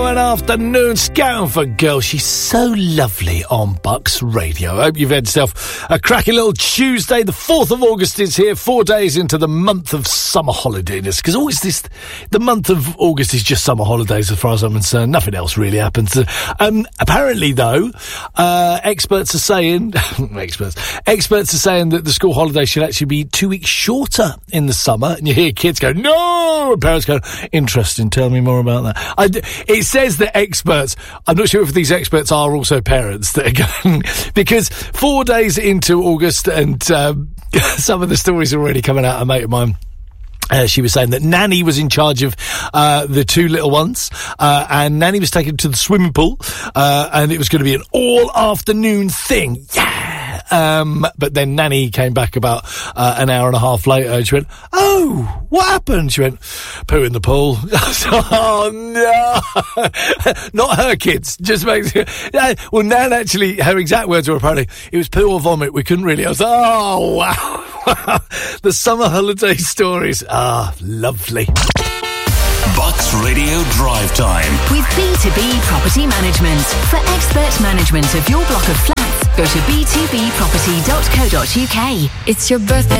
an afternoon scouting for girls. She's so lovely on Bucks Radio. I hope you've had yourself a cracking little Tuesday. The 4th of August is here, 4 days into the month of summer holidays. Because always the month of August is just summer holidays as far as I'm concerned. Nothing else really happens. Apparently, though, experts are saying that the school holiday should actually be 2 weeks shorter in the summer. And you hear kids go, no! And parents go, interesting, tell me more about that. It says that experts, I'm not sure if these experts are also parents that are going, because 4 days into August and some of the stories are already coming out. A mate of mine, she was saying that Nanny was in charge of the two little ones, and Nanny was taken to the swimming pool, and it was going to be an all-afternoon thing. Yeah! But then Nanny came back about an hour and a half later, and she went, oh, what happened? She went, poo in the pool. Oh, no! Not her kids, just makes it... Well, Nan actually, her exact words were apparently, it was poo or vomit, we couldn't really... I was like, oh, wow! The summer holiday stories. Ah, lovely. Bucks Radio Drive Time. With B2B Property Management. For expert management of your block of flats, go to b2bproperty.co.uk. It's your birthday.